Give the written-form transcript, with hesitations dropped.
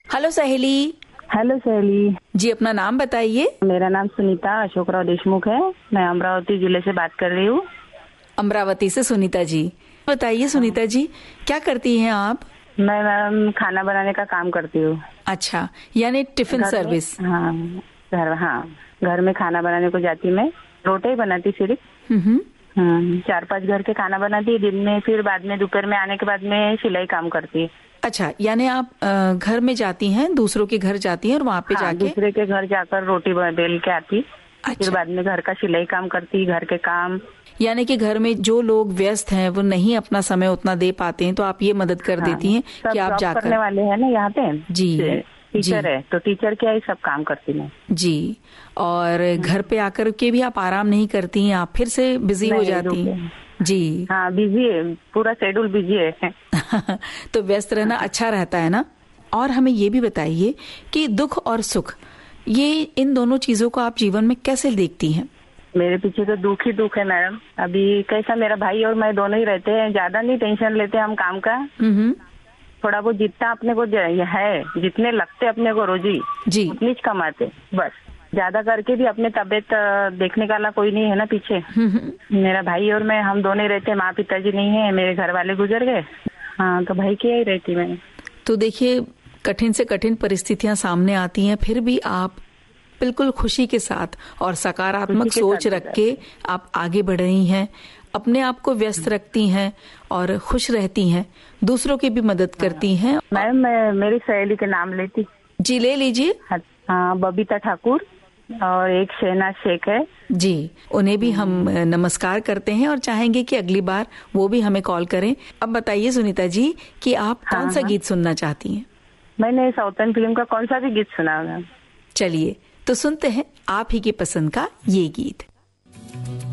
Hello सहेली। Hello सहेली जी, अपना नाम बताइए। मेरा नाम सुनीता अशोकराव देशमुख है। मैं अमरावती जिले से बात कर रही हूँ। अमरावती से सुनीता जी। बताइए सुनीता जी, क्या करती हैं आप? मैं मैम खाना बनाने का काम करती हूँ। अच्छा, यानी टिफिन सर्विस। हाँ, घर में खाना बनाने को जाती मैं। रोटी ही बनाती सिर्फ। 4-5 घर के खाना बनाती है दिन में, फिर बाद में दोपहर में आने के बाद में सिलाई काम करती है। अच्छा, यानी आप घर में जाती हैं, दूसरों के घर जाती हैं और वहाँ पे जाके दूसरे के घर जाकर रोटी बेल के आती। अच्छा। फिर बाद में घर का सिलाई काम करती, घर के काम। यानी कि घर में जो लोग व्यस्त हैं वो नहीं अपना समय उतना दे पाते हैं, तो आप ये मदद कर देती हैं कि आप जाकर। करने वाले हैं ना यहाँ पे। जी, टीचर है तो टीचर क्या ही सब काम करती मैं। जी, और घर पे आकर के भी आप आराम नहीं करती हैं, आप फिर से बिजी हो जाती हैं। जी हाँ, बिजी है, पूरा शेड्यूल बिजी है। तो व्यस्त रहना अच्छा रहता है ना। और हमें ये भी बताइए कि दुख और सुख, ये इन दोनों चीजों को आप जीवन में कैसे देखती हैं? मेरे पीछे तो दुख ही दुख है मैडम। अभी कैसा, मेरा भाई और मैं दोनों ही रहते हैं, ज्यादा नहीं टेंशन लेते हम काम का। थोड़ा बहुत जितना अपने को है, जितने लगते अपने को रोजी जी उतनी कमाते बस। ज्यादा करके भी अपने तबीयत देखने वाला कोई नहीं है ना पीछे। मेरा भाई और मैं, हम दोनों ही रहते हैं। माँ पिताजी नहीं है, मेरे घर वाले गुजर गए। हाँ, तो भाई की ही रहती मैं। तो देखिए, कठिन से कठिन परिस्थितियां सामने आती हैं, फिर भी आप बिल्कुल खुशी के साथ और सकारात्मक सोच रख के आप आगे बढ़ रही हैं, अपने आप को व्यस्त रखती हैं और खुश रहती हैं, दूसरों की भी मदद करती हैं। मैम, मैं मेरी सहेली के नाम लेती। जी, ले लीजिए। हाँ, बबीता ठाकुर और एक शहनाज शेख है। जी, उन्हें भी हम नमस्कार करते हैं और चाहेंगे कि अगली बार वो भी हमें कॉल करें। अब बताइए सुनीता जी कि आप कौन सा गीत सुनना चाहती हैं? मैंने साउथर्न फिल्म का कौन सा भी गीत सुना होगा। चलिए तो सुनते हैं आप ही की पसंद का ये गीत।